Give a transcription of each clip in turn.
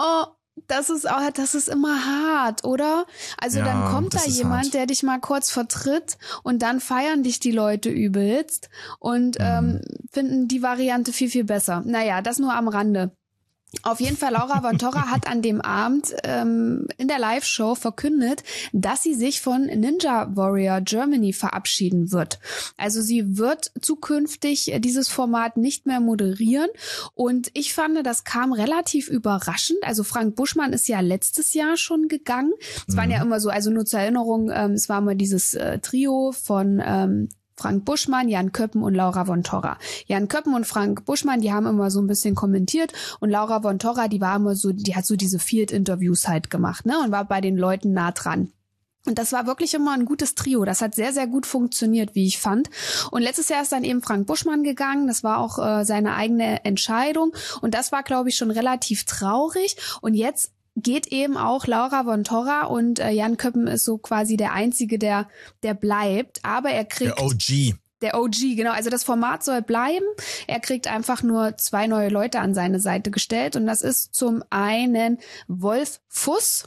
Oh, das ist immer hart, oder? Also Ja, dann kommt da das ist jemand, hart. der dich mal kurz vertritt und dann feiern dich die Leute übelst und finden die Variante viel, viel besser. Naja, das nur am Rande. Auf jeden Fall, Laura von Torra hat an dem Abend in der Live-Show verkündet, dass sie sich von Ninja Warrior Germany verabschieden wird. Also sie wird zukünftig dieses Format nicht mehr moderieren. Und ich fand, das kam relativ überraschend. Also Frank Buschmann ist ja letztes Jahr schon gegangen. Es waren ja immer so, also nur zur Erinnerung, es war mal dieses Trio von Frank Buschmann, Jan Köppen und Laura von Torra. Jan Köppen und Frank Buschmann, die haben immer so ein bisschen kommentiert und Laura von Torra, die war immer so, die hat so diese Field-Interviews halt gemacht, ne, und war bei den Leuten nah dran. Und das war wirklich immer ein gutes Trio. Das hat sehr, sehr gut funktioniert, wie ich fand. Und letztes Jahr ist dann eben Frank Buschmann gegangen. Das war auch seine eigene Entscheidung. Und das war, glaube ich, schon relativ traurig. Und jetzt geht eben auch Laura von Torra und Jan Köppen ist so quasi der Einzige, der bleibt. Aber er kriegt... Der OG, genau. Also das Format soll bleiben. Er kriegt einfach nur 2 neue Leute an seine Seite gestellt. Und das ist zum einen Wolf Fuß.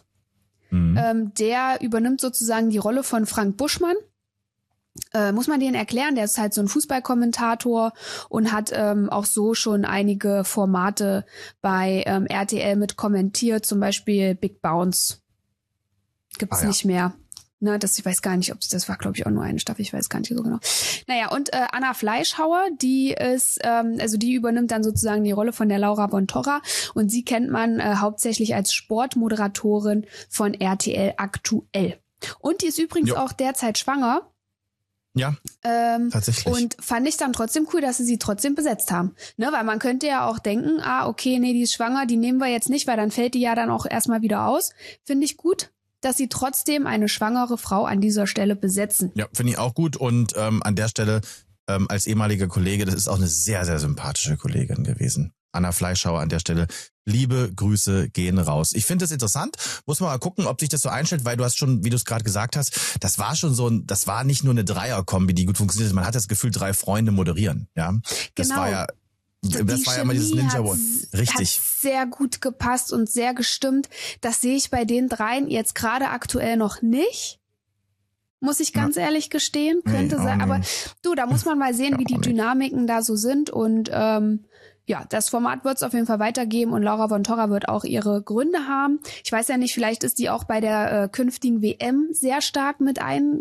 Der übernimmt sozusagen die Rolle von Frank Buschmann. Muss man den erklären, der ist halt so ein Fußballkommentator und hat auch so schon einige Formate bei RTL mit kommentiert, zum Beispiel Big Bounce. Gibt's nicht mehr. Ne, ich weiß gar nicht, ob das war, glaube ich, auch nur eine Staffel, ich weiß gar nicht so genau. Naja, und Anna Fleischhauer, die ist, also die übernimmt dann sozusagen die Rolle von der Laura von Torra und sie kennt man hauptsächlich als Sportmoderatorin von RTL aktuell. Und die ist übrigens auch derzeit schwanger. Ja, tatsächlich. Und fand ich dann trotzdem cool, dass sie trotzdem besetzt haben. Ne, weil man könnte ja auch denken, okay, nee, die ist schwanger, die nehmen wir jetzt nicht, weil dann fällt die ja dann auch erstmal wieder aus. Finde ich gut, dass sie trotzdem eine schwangere Frau an dieser Stelle besetzen. Ja, finde ich auch gut. Und an der Stelle als ehemaliger Kollege, das ist auch eine sehr, sehr sympathische Kollegin gewesen. Anna Fleischhauer an der Stelle. Liebe Grüße gehen raus. Ich finde es interessant. Muss man mal gucken, ob sich das so einstellt, weil du hast schon, wie du es gerade gesagt hast, das war schon das war nicht nur eine Dreier-Kombi, die gut funktioniert hat. Man hat das Gefühl, 3 Freunde moderieren. Ja, das genau. war ja immer dieses Ninja War. Richtig. Hat sehr gut gepasst und sehr gestimmt. Das sehe ich bei den dreien jetzt gerade aktuell noch nicht. Muss ich ganz ehrlich gestehen. Könnte sein. Aber du, da muss man mal sehen, wie die Dynamiken da so sind. Und das Format wird es auf jeden Fall weitergeben und Laura von Torra wird auch ihre Gründe haben. Ich weiß ja nicht, vielleicht ist die auch bei der künftigen WM sehr stark mit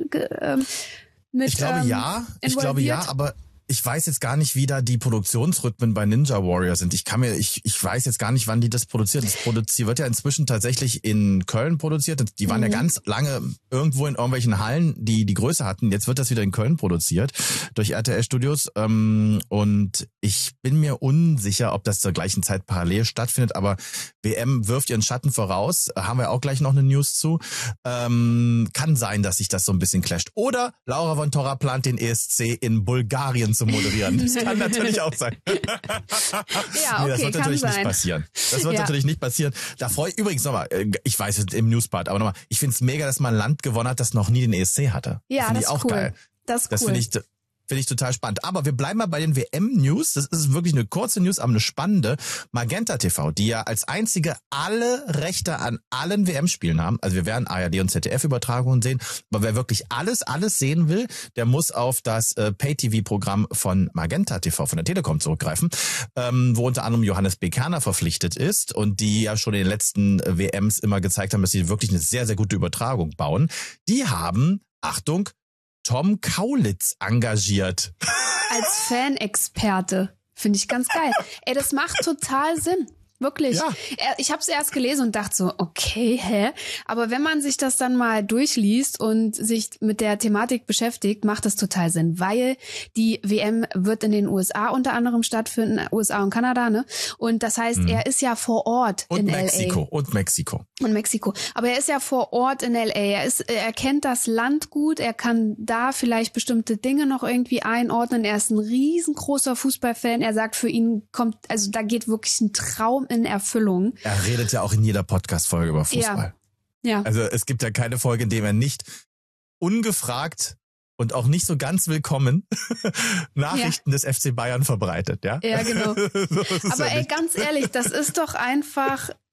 ich glaube ja, aber ich weiß jetzt gar nicht, wie da die Produktionsrhythmen bei Ninja Warrior sind. Ich weiß jetzt gar nicht, wann die das produzieren. Wird ja inzwischen tatsächlich in Köln produziert. Die waren ja ganz lange irgendwo in irgendwelchen Hallen, die Größe hatten. Jetzt wird das wieder in Köln produziert durch RTL Studios. Und ich bin mir unsicher, ob das zur gleichen Zeit parallel stattfindet. Aber WM wirft ihren Schatten voraus. Haben wir auch gleich noch eine News zu. Kann sein, dass sich das so ein bisschen clasht. Oder Laura von Torra plant den ESC in Bulgarien zu moderieren. Das kann natürlich auch sein. Ja, okay, das wird natürlich nicht passieren. Das wird natürlich nicht passieren. Da freue ich übrigens nochmal, ich weiß es im Newspart, aber nochmal, ich finde es mega, dass man ein Land gewonnen hat, das noch nie den ESC hatte. Ja, finde ich auch cool. geil. Das ist cool. Finde ich total spannend. Aber wir bleiben mal bei den WM-News. Das ist wirklich eine kurze News, aber eine spannende. Magenta TV, die ja als einzige alle Rechte an allen WM-Spielen haben. Also wir werden ARD und ZDF-Übertragungen sehen. Aber wer wirklich alles sehen will, der muss auf das Pay-TV-Programm von Magenta TV, von der Telekom zurückgreifen, wo unter anderem Johannes B. Kerner verpflichtet ist und die ja schon in den letzten WMs immer gezeigt haben, dass sie wirklich eine sehr, sehr gute Übertragung bauen. Die haben, Achtung, Tom Kaulitz engagiert. Als Fanexperte. Finde ich ganz geil. Ey, das macht total Sinn. Wirklich. Ja. Ich habe es erst gelesen und dachte so, okay, aber wenn man sich das dann mal durchliest und sich mit der Thematik beschäftigt, macht das total Sinn, weil die WM wird in den USA unter anderem stattfinden, USA und Kanada, ne? Und das heißt, er ist ja vor Ort in Mexiko. LA. Und Mexiko. Aber er ist ja vor Ort in LA. Er kennt das Land gut, er kann da vielleicht bestimmte Dinge noch irgendwie einordnen. Er ist ein riesengroßer Fußballfan. Er sagt, für ihn da geht wirklich ein Traum in Erfüllung. Er redet ja auch in jeder Podcast-Folge über Fußball. Ja. Also es gibt ja keine Folge, in der er nicht ungefragt und auch nicht so ganz willkommen Nachrichten des FC Bayern verbreitet, ja? Ja, genau. Aber ganz ehrlich, das ist doch einfach